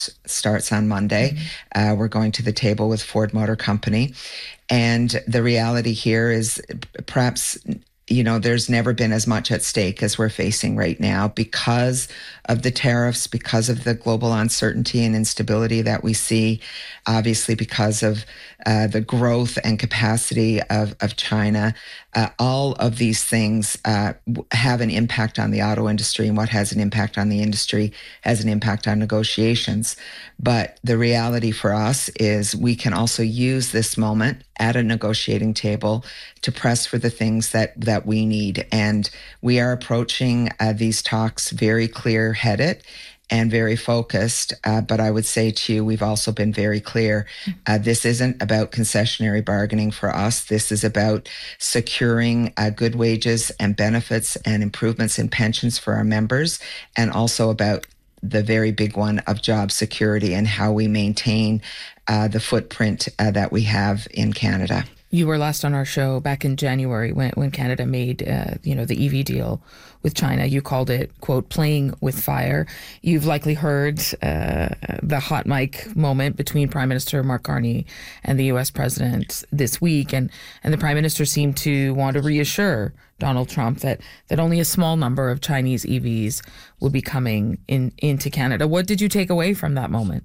starts on Monday. We're going to the table with Ford Motor Company. And the reality here is perhaps, there's never been as much at stake as we're facing right now because of the tariffs, because of the global uncertainty and instability that we see, obviously because of the growth and capacity of China. All of these things have an impact on the auto industry, and what has an impact on the industry has an impact on negotiations. But the reality for us is we can also use this moment at a negotiating table to press for the things that we need. And we are approaching these talks very clear-headed and very focused. But I would say to you, we've also been very clear. This isn't about concessionary bargaining for us. This is about securing good wages and benefits and improvements in pensions for our members, and also about the very big one of job security and how we maintain the footprint that we have in Canada. You were last on our show back in January when Canada made, the EV deal with China. You called it, quote, playing with fire. You've likely heard the hot mic moment between Prime Minister Mark Carney and the U.S. President this week. And the Prime Minister seemed to want to reassure Donald Trump that only a small number of Chinese EVs will be coming into Canada. What did you take away from that moment?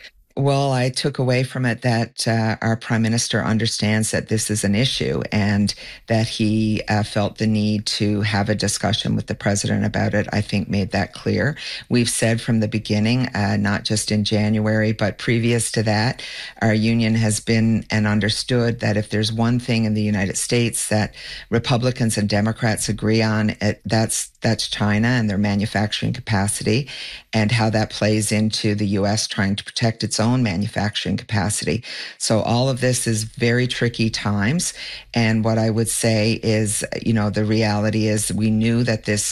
Well, I took away from it that our Prime Minister understands that this is an issue and that he felt the need to have a discussion with the President about it. I think made that clear. We've said from the beginning, not just in January, but previous to that, our union has been and understood that if there's one thing in the United States that Republicans and Democrats agree on, that's China and their manufacturing capacity and how that plays into the U.S. trying to protect its own manufacturing capacity. So all of this is very tricky times. And what I would say is, the reality is we knew that this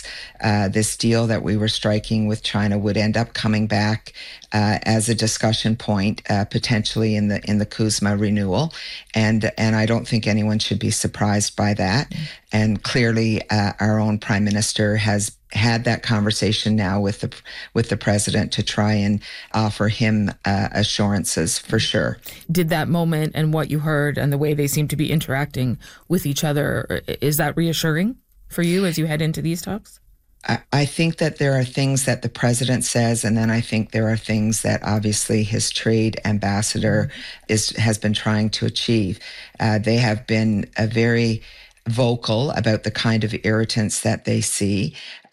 deal that we were striking with China would end up coming back as a discussion point, potentially in the CUSMA renewal. And I don't think anyone should be surprised by that. And clearly, our own Prime Minister has had that conversation now with the President to try and offer him assurances for sure. Did that moment and what you heard and the way they seem to be interacting with each other, is that reassuring for you as you head into these talks? I think that there are things that the President says, and then I think there are things that obviously his trade ambassador has been trying to achieve. They have been very vocal about the kind of irritants that they see,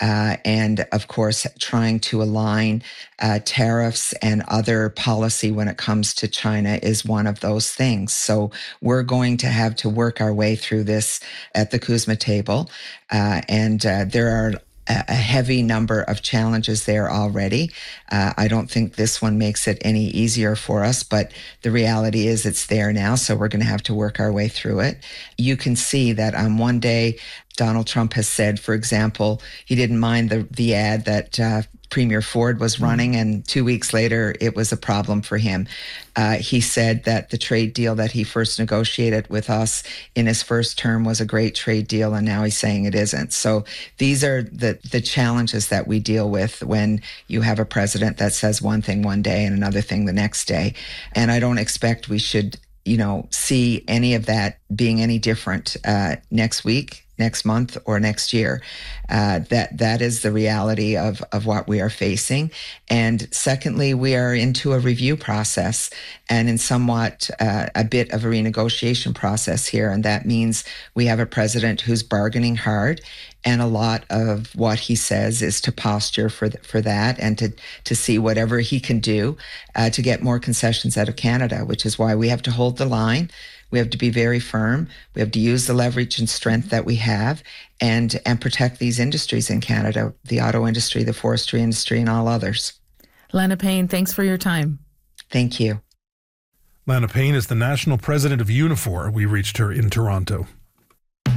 and of course trying to align tariffs and other policy when it comes to China is one of those things. So we're going to have to work our way through this at the CUSMA table, and there are a heavy number of challenges there already. I don't think this one makes it any easier for us, but the reality is it's there now, so we're going to have to work our way through it. You can see that on one day, Donald Trump has said, for example, he didn't mind the ad that Premier Ford was running, and 2 weeks later, it was a problem for him. He said that the trade deal that he first negotiated with us in his first term was a great trade deal, and now he's saying it isn't. So these are the challenges that we deal with when you have a president that says one thing one day and another thing the next day. And I don't expect we should, see any of that being any different next week, next month, or next year. That is the reality of what we are facing. And secondly, we are into a review process and in somewhat a bit of a renegotiation process here. And that means we have a president who's bargaining hard, and a lot of what he says is to posture for that and to see whatever he can do to get more concessions out of Canada, which is why we have to hold the line. We have to be very firm. We have to use the leverage and strength that we have and protect these industries in Canada, the auto industry, the forestry industry, and all others. Lana Payne, thanks for your time. Thank you. Lana Payne is the national president of Unifor. We reached her in Toronto.